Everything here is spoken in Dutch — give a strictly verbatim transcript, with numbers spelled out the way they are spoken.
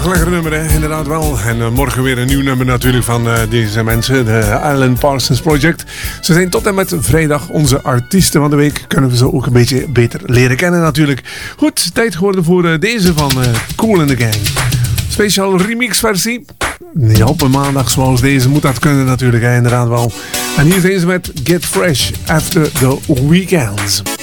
lekker nummer, hè? Inderdaad wel. En uh, morgen weer een nieuw nummer natuurlijk van uh, deze mensen, de Alan Parsons Project. Ze zijn tot en met vrijdag onze artiesten van de week. Kunnen we ze ook een beetje beter leren kennen natuurlijk. Goed, tijd geworden voor uh, deze van uh, Kool and the Gang. Speciaal remix versie. Niet op een maandag zoals deze moet dat kunnen natuurlijk, hè? Inderdaad wel. En hier zijn ze met Get Fresh After the Weekends.